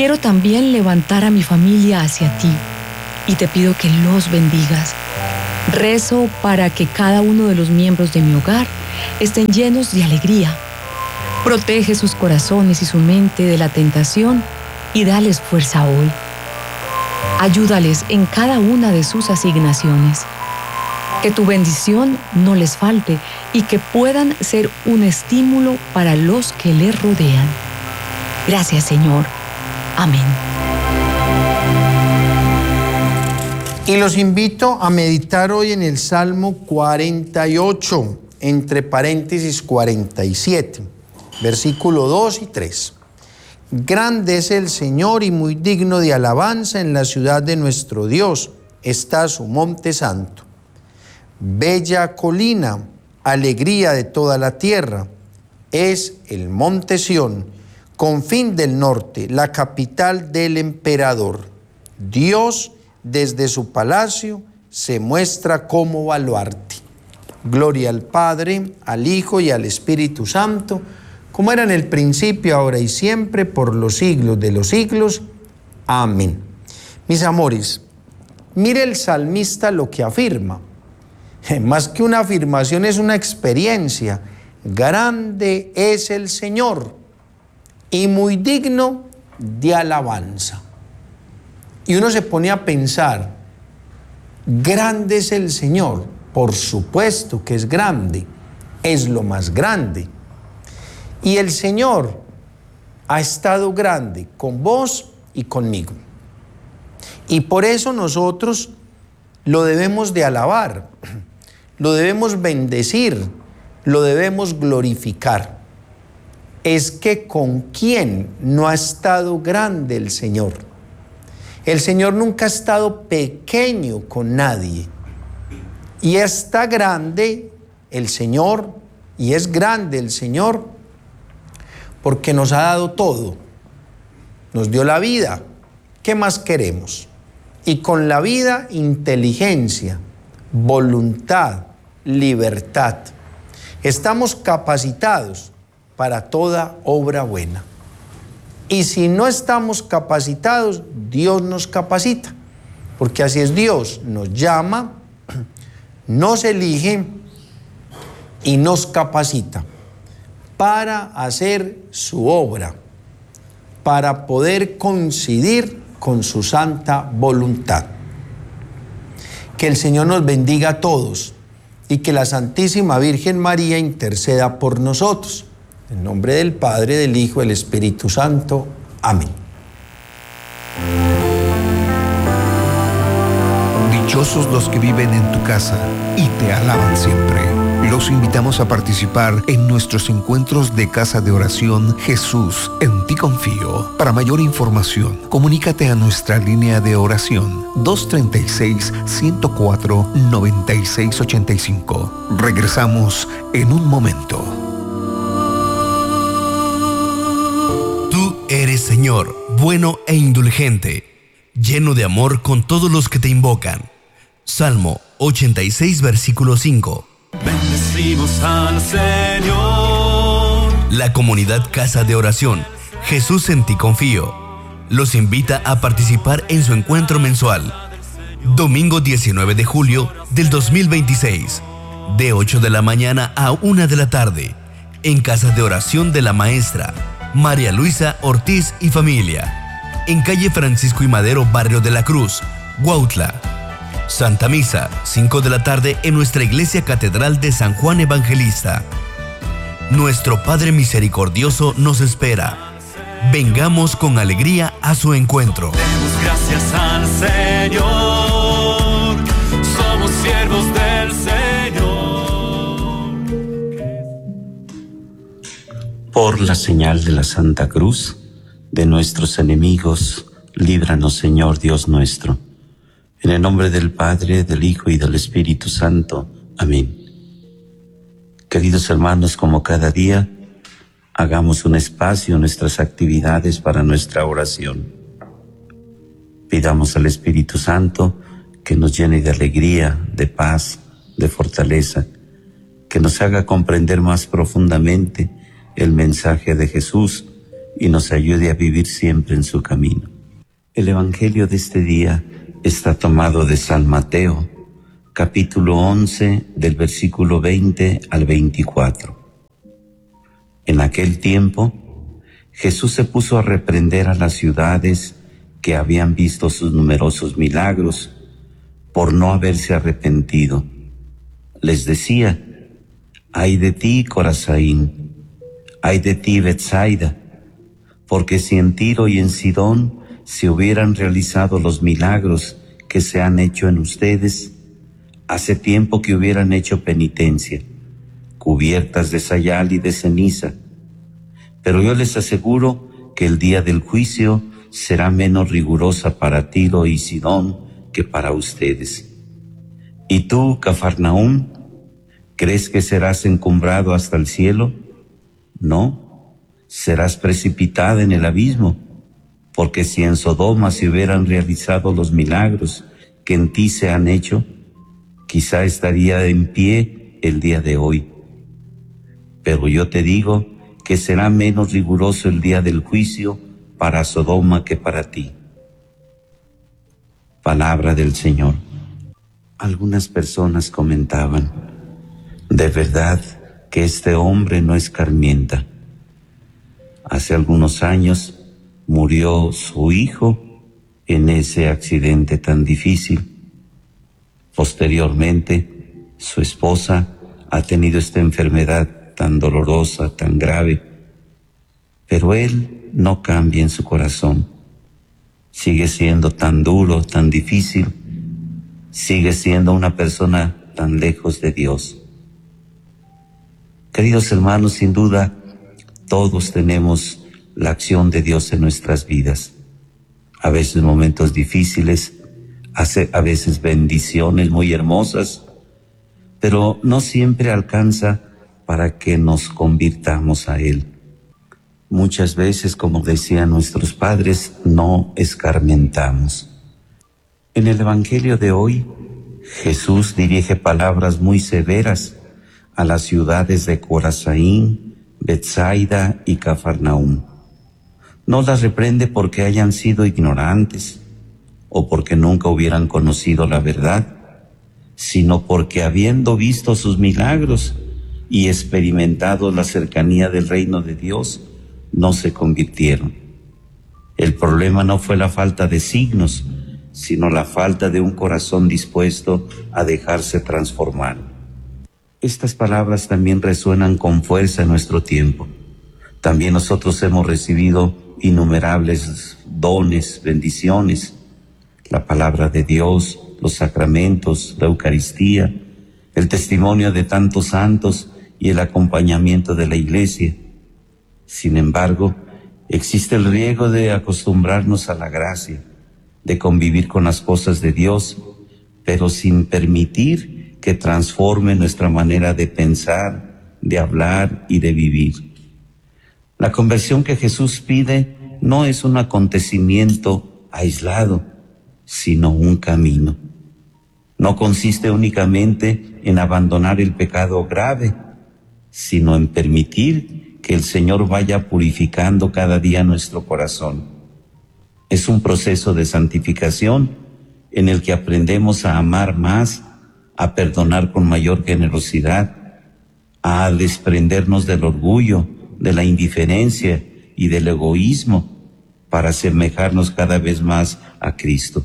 Quiero también levantar a mi familia hacia ti y te pido que los bendigas. Rezo para que cada uno de los miembros de mi hogar estén llenos de alegría. Protege sus corazones y su mente de la tentación y dales fuerza hoy. Ayúdales en cada una de sus asignaciones. Que tu bendición no les falte y que puedan ser un estímulo para los que les rodean. Gracias, Señor. Amén. Y los invito a meditar hoy en el Salmo 48, entre paréntesis 47, versículo 2 y 3. Grande es el Señor y muy digno de alabanza en la ciudad de nuestro Dios, está su monte santo. Bella colina, alegría de toda la tierra, es el monte Sión, confín del norte, la capital del emperador. Dios desde su palacio se muestra como baluarte. Gloria al Padre, al Hijo y al Espíritu Santo, como era en el principio, ahora y siempre, por los siglos de los siglos. Amén. Mis amores, mire el salmista lo que afirma. Más que una afirmación, es una experiencia. Grande es el Señor y muy digno de alabanza. Y uno se pone a pensar, grande es el Señor, por supuesto que es grande, es lo más grande. Y el Señor ha estado grande con vos y conmigo. Y por eso nosotros lo debemos de alabar, lo debemos bendecir, lo debemos glorificar. Es que ¿con quién no ha estado grande el Señor? El Señor nunca ha estado pequeño con nadie. Y está grande el Señor, y es grande el Señor, porque nos ha dado todo. Nos dio la vida. ¿Qué más queremos? Y con la vida, inteligencia, voluntad, libertad. Estamos capacitados para toda obra buena. Y si no estamos capacitados, Dios nos capacita, porque así es Dios, nos llama, nos elige y nos capacita para hacer su obra, para poder coincidir con su santa voluntad. Que el Señor nos bendiga a todos y que la Santísima Virgen María interceda por nosotros. En nombre del Padre, del Hijo y del Espíritu Santo. Amén. Dichosos los que viven en tu casa y te alaban siempre. Los invitamos a participar en nuestros encuentros de casa de oración Jesús, en ti confío. Para mayor información, comunícate a nuestra línea de oración 236-104-9685. Regresamos en un momento. Tú eres Señor, bueno e indulgente, lleno de amor con todos los que te invocan. Salmo 86, versículo 5. Bendecimos al Señor. La comunidad Casa de Oración Jesús, en ti confío los invita a participar en su encuentro mensual, domingo 19 de julio del 2026, de 8 de la mañana a 1 de la tarde, en Casa de Oración de la Maestra María Luisa Ortiz y familia, en calle Francisco y Madero, barrio de la Cruz, Huautla. Santa Misa, 5 de la tarde en nuestra iglesia catedral de San Juan Evangelista. Nuestro Padre misericordioso nos espera. Vengamos con alegría a su encuentro. Demos gracias al Señor. Somos siervos del Señor. Por la señal de la Santa Cruz, de nuestros enemigos, líbranos, Señor Dios nuestro. En el nombre del Padre, del Hijo y del Espíritu Santo. Amén. Queridos hermanos, como cada día, hagamos un espacio en nuestras actividades para nuestra oración. Pidamos al Espíritu Santo que nos llene de alegría, de paz, de fortaleza, que nos haga comprender más profundamente el mensaje de Jesús y nos ayude a vivir siempre en su camino. El Evangelio de este día está tomado de San Mateo, capítulo 11, del versículo 20 al 24. En aquel tiempo, Jesús se puso a reprender a las ciudades que habían visto sus numerosos milagros por no haberse arrepentido. Les decía: ay de ti, Corazaín, ay de ti, Betsaida, porque si en Tiro y en Sidón se hubieran realizado los milagros que se han hecho en ustedes, hace tiempo que hubieran hecho penitencia, cubiertas de sayal y de ceniza. Pero yo les aseguro que el día del juicio será menos rigurosa para Tiro y Sidón que para ustedes. ¿Y tú, Cafarnaúm, crees que serás encumbrado hasta el cielo? No, serás precipitada en el abismo, porque si en Sodoma se hubieran realizado los milagros que en ti se han hecho, quizá estaría en pie el día de hoy. Pero yo te digo que será menos riguroso el día del juicio para Sodoma que para ti. Palabra del Señor. Algunas personas comentaban: de verdad que este hombre no escarmienta. Hace algunos años murió su hijo en ese accidente tan difícil. Posteriormente, su esposa ha tenido esta enfermedad tan dolorosa, tan grave, pero él no cambia en su corazón. Sigue siendo tan duro, tan difícil, sigue siendo una persona tan lejos de Dios. Queridos hermanos, sin duda, todos tenemos la acción de Dios en nuestras vidas. A veces momentos difíciles, a veces bendiciones muy hermosas, pero no siempre alcanza para que nos convirtamos a Él. Muchas veces, como decían nuestros padres, no escarmentamos. En el Evangelio de hoy, Jesús dirige palabras muy severas a las ciudades de Corazaín, Betsaida y Cafarnaúm. No las reprende porque hayan sido ignorantes o porque nunca hubieran conocido la verdad, sino porque habiendo visto sus milagros y experimentado la cercanía del reino de Dios, no se convirtieron. El problema no fue la falta de signos, sino la falta de un corazón dispuesto a dejarse transformar. Estas palabras también resuenan con fuerza en nuestro tiempo. También nosotros hemos recibido innumerables dones, bendiciones, la palabra de Dios, los sacramentos, la Eucaristía, el testimonio de tantos santos y el acompañamiento de la Iglesia. Sin embargo, existe el riesgo de acostumbrarnos a la gracia, de convivir con las cosas de Dios, pero sin permitir que transforme nuestra manera de pensar, de hablar y de vivir. La conversión que Jesús pide no es un acontecimiento aislado, sino un camino. No consiste únicamente en abandonar el pecado grave, sino en permitir que el Señor vaya purificando cada día nuestro corazón. Es un proceso de santificación en el que aprendemos a amar más, a perdonar con mayor generosidad, a desprendernos del orgullo, de la indiferencia y del egoísmo para asemejarnos cada vez más a Cristo.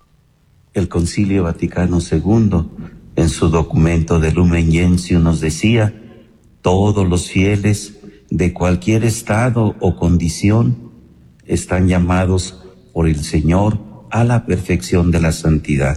El Concilio Vaticano II, en su documento de Lumen Gentium, nos decía: todos los fieles de cualquier estado o condición están llamados por el Señor a la perfección de la santidad.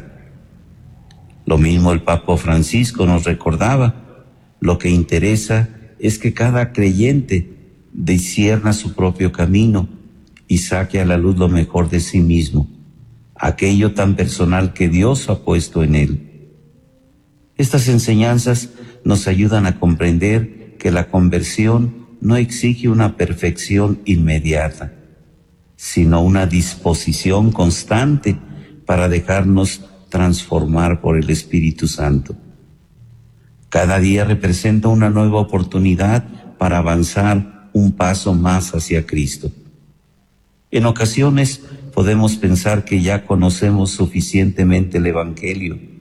Lo mismo el Papa Francisco nos recordaba: lo que interesa es que cada creyente discierna su propio camino y saque a la luz lo mejor de sí mismo, aquello tan personal que Dios ha puesto en él. Estas enseñanzas nos ayudan a comprender que la conversión no exige una perfección inmediata, sino una disposición constante para dejarnos transformar por el Espíritu Santo. Cada día representa una nueva oportunidad para avanzar un paso más hacia Cristo. En ocasiones podemos pensar que ya conocemos suficientemente el Evangelio